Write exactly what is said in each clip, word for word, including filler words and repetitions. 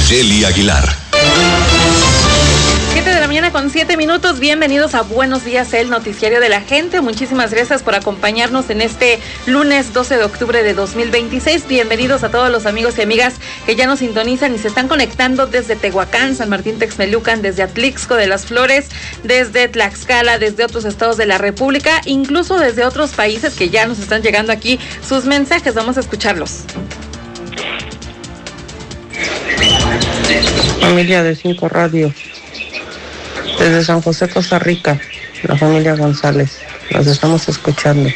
Nayeli Aguilar. siete de la mañana con siete minutos, bienvenidos a Buenos Días, el noticiario de la gente. Muchísimas gracias por acompañarnos en este lunes doce de octubre de dos mil veintiséis. Bienvenidos a todos los amigos y amigas que ya nos sintonizan y se están conectando desde Tehuacán, San Martín Texmelucan, desde Atlixco de las Flores, desde Tlaxcala, desde otros estados de la República, incluso desde otros países que ya nos están llegando aquí sus mensajes. Vamos a escucharlos. Familia de Cinco Radio, desde San José, Costa Rica, la familia González, los estamos escuchando.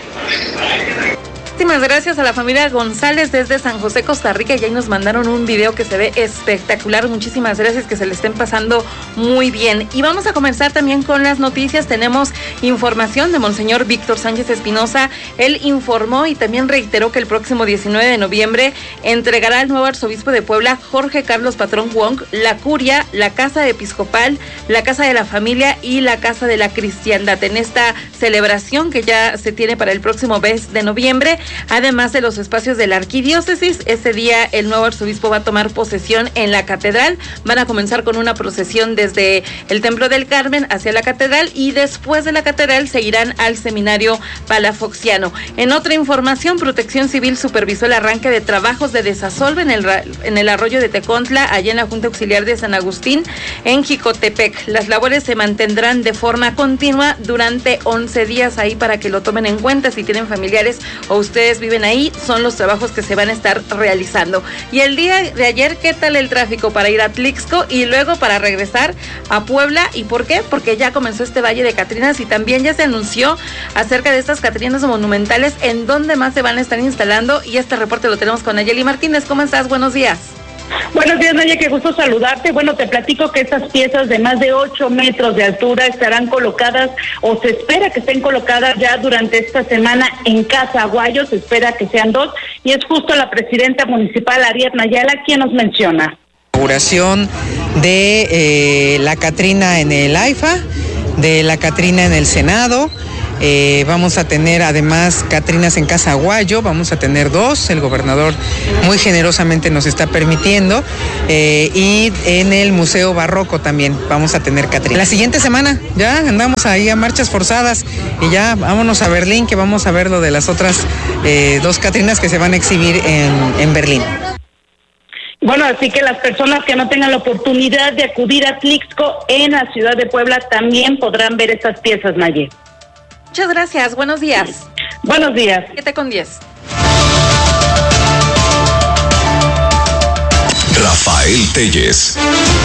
Muchísimas gracias a la familia González desde San José, Costa Rica, y ahí nos mandaron un video que se ve espectacular. Muchísimas gracias, que se le estén pasando muy bien. Y vamos a comenzar también con las noticias. Tenemos información de Monseñor Víctor Sánchez Espinosa. Él informó y también reiteró que el próximo diecinueve de noviembre entregará al nuevo arzobispo de Puebla, Jorge Carlos Patrón Wong, la curia, la casa episcopal, la casa de la familia y la casa de la cristiandad en esta celebración que ya se tiene para el próximo mes de noviembre. Además de los espacios de la arquidiócesis, ese día el nuevo arzobispo va a tomar posesión en la catedral. Van a comenzar con una procesión desde el Templo del Carmen hacia la catedral y después de la catedral seguirán al seminario palafoxiano. En otra información, Protección Civil supervisó el arranque de trabajos de desasolve en el, en el arroyo de Tecontla, allá en la Junta Auxiliar de San Agustín, en Jicotepec. Las labores se mantendrán de forma continua durante once días ahí para que lo tomen en cuenta si tienen familiares o ustedes viven ahí, son los trabajos que se van a estar realizando. Y el día de ayer, ¿qué tal el tráfico para ir a Atlixco y luego para regresar a Puebla? ¿Y por qué? Porque ya comenzó este Valle de Catrinas y también ya se anunció acerca de estas Catrinas monumentales en donde más se van a estar instalando, y este reporte lo tenemos con Nayeli Martínez. ¿Cómo estás? Buenos días. Buenos días, Naya, qué gusto saludarte. Bueno, te platico que estas piezas de más de ocho metros de altura estarán colocadas, o se espera que estén colocadas ya durante esta semana en Casa Aguayo. Se espera que sean dos, y es justo la presidenta municipal, Ariadna Ayala, quien nos menciona. Inauguración de eh, la Catrina en el AIFA, de la Catrina en el Senado. Eh, vamos a tener además Catrinas en Casa Aguayo, vamos a tener dos, el gobernador muy generosamente nos está permitiendo, eh, y en el Museo Barroco también vamos a tener Catrinas. La siguiente semana ya andamos ahí a marchas forzadas y ya vámonos a Berlín, que vamos a ver lo de las otras eh, dos Catrinas que se van a exhibir en, en Berlín. Bueno, así que las personas que no tengan la oportunidad de acudir a Atlixco en la ciudad de Puebla también podrán ver estas piezas, Naye. Muchas gracias, buenos días. Buenos días. siete con diez. Rafael Telles.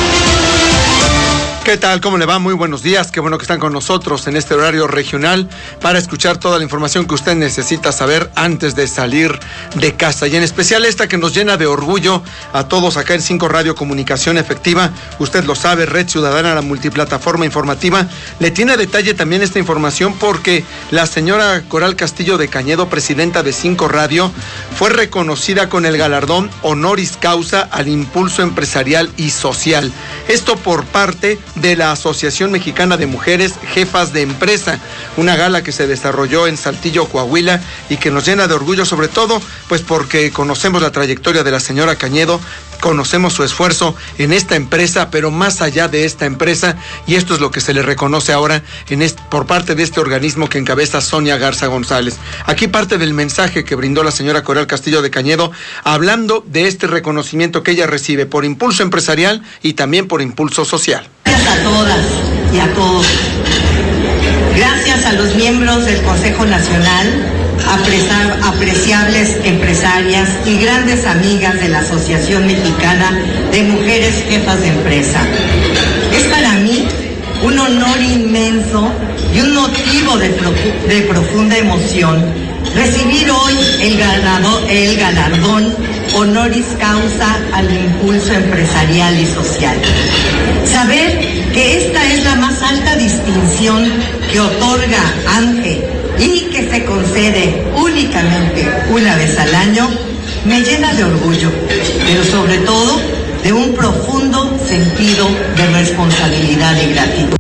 ¿Qué tal? ¿Cómo le va? Muy buenos días. Qué bueno que están con nosotros en este horario regional para escuchar toda la información que usted necesita saber antes de salir de casa. Y en especial esta que nos llena de orgullo a todos acá en Cinco Radio Comunicación Efectiva. Usted lo sabe, Red Ciudadana, la multiplataforma informativa. Le tiene a detalle también esta información porque la señora Coral Castillo de Cañedo, presidenta de Cinco Radio, fue reconocida con el galardón Honoris Causa al Impulso Empresarial y Social. Esto por parte de la Asociación Mexicana de Mujeres Jefas de Empresa, una gala que se desarrolló en Saltillo, Coahuila, y que nos llena de orgullo, sobre todo pues porque conocemos la trayectoria de la señora Cañedo, conocemos su esfuerzo en esta empresa, pero más allá de esta empresa, y esto es lo que se le reconoce ahora en este, por parte de este organismo que encabeza Sonia Garza González. Aquí parte del mensaje que brindó la señora Coral Castillo de Cañedo, hablando de este reconocimiento que ella recibe por impulso empresarial y también por impulso social. Gracias a todas y a todos. Gracias a los miembros del Consejo Nacional, apreciar, apreciables empresarias y grandes amigas de la Asociación Mexicana de Mujeres Jefas de Empresa. Es para mí un honor inmenso y un motivo de, profu- de profunda emoción recibir hoy el, ganado, el galardón Honoris Causa al Impulso Empresarial y Social. Saber que esta es la más alta distinción que otorga AMGE y que se concede únicamente una vez al año, me llena de orgullo, pero sobre todo de un profundo sentido de responsabilidad y gratitud.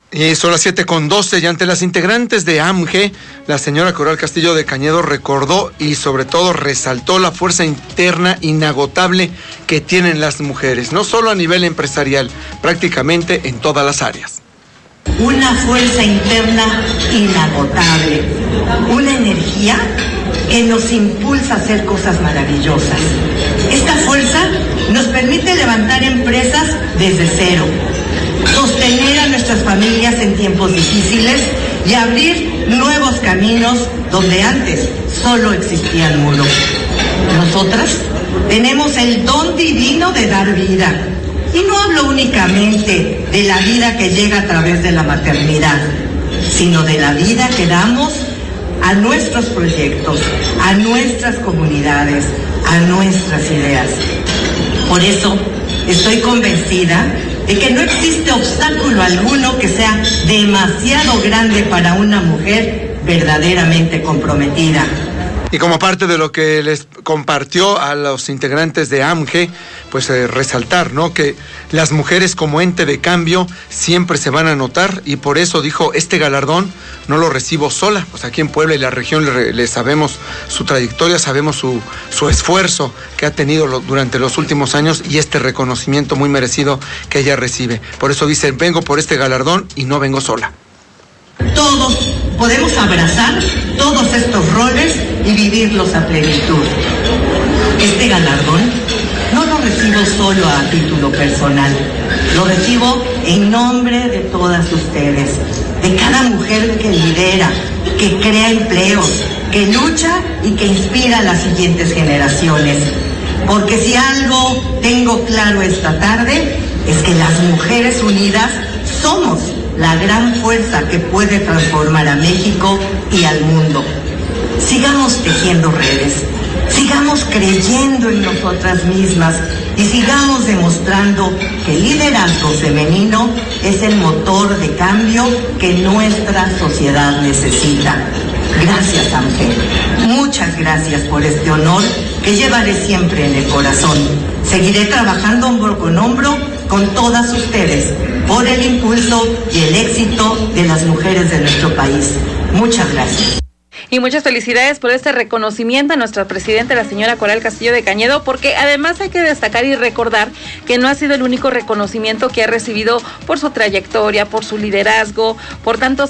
Y son las siete con doce y ante las integrantes de A M G, la señora Coral Castillo de Cañedo recordó y sobre todo resaltó la fuerza interna inagotable que tienen las mujeres, no solo a nivel empresarial, prácticamente en todas las áreas. Una fuerza interna inagotable, una energía que nos impulsa a hacer cosas maravillosas. Esta fuerza nos permite levantar empresas desde cero, sostener a nuestras familias en tiempos difíciles y abrir nuevos caminos donde antes solo existían muros. Nosotras tenemos el don divino de dar vida. Y no hablo únicamente de la vida que llega a través de la maternidad, sino de la vida que damos a nuestros proyectos, a nuestras comunidades, a nuestras ideas. Por eso estoy convencida de que no existe obstáculo alguno que sea demasiado grande para una mujer verdaderamente comprometida. Y como parte de lo que les compartió a los integrantes de A M G, pues eh, resaltar, ¿no?, que las mujeres como ente de cambio siempre se van a notar, y por eso dijo, este galardón no lo recibo sola. Pues aquí en Puebla y la región le, le sabemos su trayectoria, sabemos su, su esfuerzo que ha tenido lo, durante los últimos años y este reconocimiento muy merecido que ella recibe. Por eso dice, vengo por este galardón y no vengo sola. Todos podemos abrazar todos estos roles y vivirlos a plenitud. Este galardón no lo recibo solo a título personal, lo recibo en nombre de todas ustedes, de cada mujer que lidera, que crea empleos, que lucha y que inspira a las siguientes generaciones. Porque si algo tengo claro esta tarde, es que las mujeres unidas somos la gran fuerza que puede transformar a México y al mundo. Sigamos tejiendo redes, sigamos creyendo en nosotras mismas y sigamos demostrando que el liderazgo femenino es el motor de cambio que nuestra sociedad necesita. Gracias, Ángel. Muchas gracias por este honor que llevaré siempre en el corazón. Seguiré trabajando hombro con hombro con todas ustedes por el impulso y el éxito de las mujeres de nuestro país. Muchas gracias. Y muchas felicidades por este reconocimiento a nuestra presidenta, la señora Coral Castillo de Cañedo, porque además hay que destacar y recordar que no ha sido el único reconocimiento que ha recibido por su trayectoria, por su liderazgo, por tantos